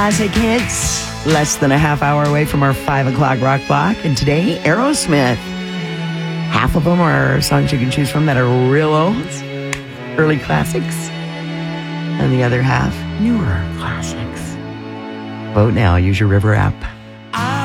classic hits. Less than a half hour away from our 5 o'clock rock block. And today, Aerosmith. Half of them are songs you can choose from that are real olds, early classics. And the other half, newer classics. Vote now. Use your River app.